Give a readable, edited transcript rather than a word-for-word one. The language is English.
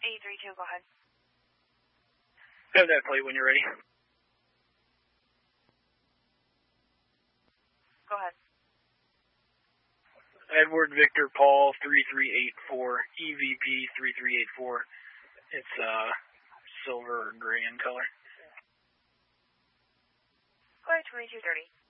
832, go ahead. Have that plate when you're ready. Go ahead. Edward Victor Paul 3384, EVP 3384. It's silver or gray in color. Go ahead, 2230.